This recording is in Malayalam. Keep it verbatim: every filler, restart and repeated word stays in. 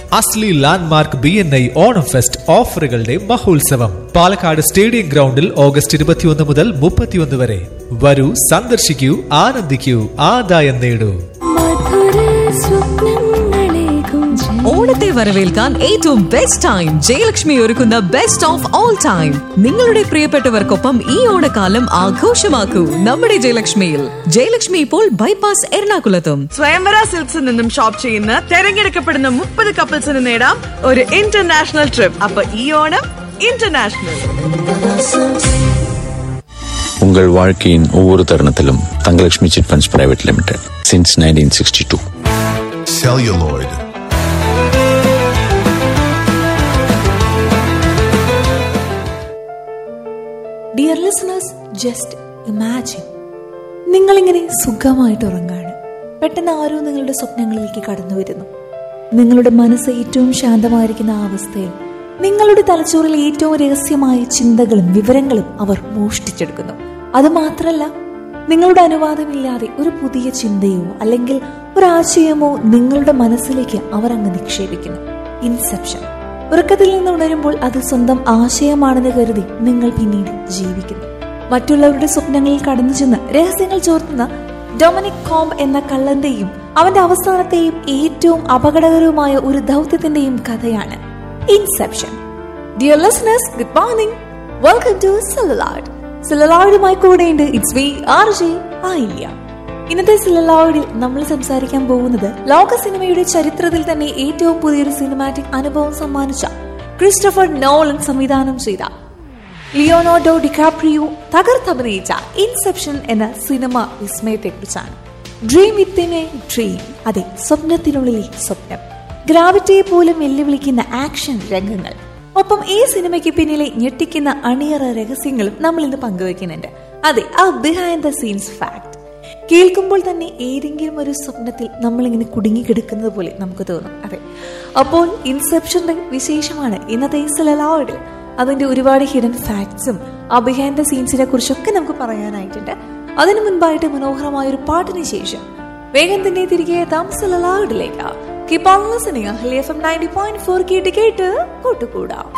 Asli landmark B N I Onam fest ഓഫറുകളുടെ മഹോത്സവം പാലക്കാട് സ്റ്റേഡിയം ഗ്രൗണ്ടിൽ ഓഗസ്റ്റ് ഇരുപത്തിയൊന്ന് മുതൽ മുപ്പത്തിയൊന്ന് വരെ. വരൂ, സന്ദർശിക്കൂ, ആനന്ദിക്കൂ, ആദായം നേടൂ. ഓണത്തെ വരവേൽക്കാൻ ഏറ്റവും ബെസ്റ്റ് ടൈം ജയലക്ഷ്മി ഒരുക്കുന്ന ബെസ്റ്റ് ഓഫ് ഓൾ ടൈം. നിങ്ങളുടെ പ്രിയപ്പെട്ടവർക്കൊപ്പം ഈ ഓണക്കാലം ആഘോഷമാക്കൂ നമ്മുടെ ജയലക്ഷ്മിയിൽ. ജയലക്ഷ്മി ഇപ്പോൾ ബൈപ്പാസ് എറണാകുളത്തും. സ്വയംവര സിൽക്സിൽ നിന്നും ഷോപ്പ് ചെയ്യുന്ന തെരഞ്ഞെടുക്കപ്പെടുന്ന മുപ്പത് കപ്പിൾസിന് നേടാം ഒരു ഇന്റർനാഷണൽ ട്രിപ്പ്. അപ്പൊ ഈ ഓണം ഇന്റർനാഷണൽ. உங்கள் வாழ்க்கையின் ஒவ்வொரு தருணத்திலும் Thangalakshmi chit funds private limited since nineteen sixty-two. Celluloid. Dear listeners, just imagine നിങ്ങളിങ്ങനെ സുഖമായിട്ട് ഉറങ്ങാണ്. പെട്ടെന്ന് ആരോ നിങ്ങളുടെ സ്വപ്നങ്ങളിലേക്ക് കടന്നു വരുന്നു. നിങ്ങളുടെ മനസ്സ് ഏറ്റവും ശാന്തമായിരിക്കുന്ന ആ അവസ്ഥയിൽ നിങ്ങളുടെ തലച്ചോറിൽ ഏറ്റവും രഹസ്യമായ ചിന്തകളും വിവരങ്ങളും അവർ മോഷ്ടിച്ചെടുക്കുന്നു. അത് മാത്രമല്ല, നിങ്ങളുടെ അനുവാദമില്ലാതെ ഒരു പുതിയ ചിന്തയോ അല്ലെങ്കിൽ ഒരാശയമോ നിങ്ങളുടെ മനസ്സിലേക്ക് അവർ അങ്ങ് നിക്ഷേപിക്കുന്നു. ഇൻസെപ്ഷൻ. ഉറക്കത്തിൽ നിന്ന് ഉണരുമ്പോൾ അത് സ്വന്തം ആശയമാണെന്ന് കരുതി നിങ്ങൾ പിന്നീട് ജീവിക്കുന്നു. മറ്റുള്ളവരുടെ സ്വപ്നങ്ങളിൽ കടന്നു ചെന്ന് രഹസ്യങ്ങൾ ചോർത്തുന്ന ഡൊമിനിക് കോംബ് എന്ന കള്ളന്റെയും അവന്റെ അവസാനത്തെയും ഏറ്റവും അപകടകരവുമായ ഒരു ദൗത്യത്തിന്റെയും കഥയാണ് inception. Dear listeners, good morning. Welcome to celluloid. സെല്ലുലോയിഡുമായി കൂടെയുണ്ട് it's me R J Ayilya. ഇന്നത്തെ സെല്ലുലോയിഡിൽ നമ്മൾ സംസാരിക്കാൻ പോകുന്നത് ലോക സിനിമയുടെ ചരിത്രത്തിൽ തന്നെ ഏറ്റവും പുതിയൊരു സിനിമാറ്റിക് അനുഭവം സമ്മാനിച്ച ക്രിസ്റ്റഫർ നോളൻ സംവിധാനം ചെയ്ത ലിയോനാർഡോ ഡികാപ്രിയോ തകർത്തഭിനയിച്ച ഇൻസെപ്ഷൻ എന്ന സിനിമ വിസ്മയത്തെ കുറിച്ചാണ്. Dream within A dream. അതെ, സ്വപ്നത്തിനുള്ളിലെ സ്വപ്നം. ഗ്രാവിറ്റിയെ പോലും വെല്ലുവിളിക്കുന്ന ആക്ഷൻ രംഗങ്ങൾ. ഒപ്പം ഈ സിനിമയ്ക്ക് പിന്നിലെ ഞെട്ടിക്കുന്ന അണിയറ രഹസ്യങ്ങളും നമ്മൾ ഇന്ന് പങ്കുവെക്കുന്നുണ്ട്. അതെ, ആ ബിഹൈൻഡ് ദ സീൻസ് ഫാക്ട് കേൾക്കുമ്പോൾ തന്നെ ഏതെങ്കിലും ഒരു സ്വപ്നത്തിൽ നമ്മളിങ്ങനെ കുടുങ്ങിക്കിടക്കുന്നത് പോലെ നമുക്ക് തോന്നും. അതെ, അപ്പോൾ ഇൻസെപ്ഷന്റെ വിശേഷമാണ് ഇന്നത്തെ സെല്ലുലോയിഡിൽ. അതിന്റെ ഒരുപാട് ഹിഡൻ ഫാക്ട്സും ആ ബിഹൈൻഡ് ദ സീൻസിനെ കുറിച്ചൊക്കെ നമുക്ക് പറയാനായിട്ടുണ്ട്. അതിനു മുൻപായിട്ട് മനോഹരമായ ഒരു പാട്ടിന് ശേഷം വേഗം തന്നെ തിരികെ എത്താം സെല്ലുലോയിഡിലേക്ക്. Keep on listening. Ahalya F M ninety point four കേട്ട് കേട്ട് കൂട്ടുകൂടാം.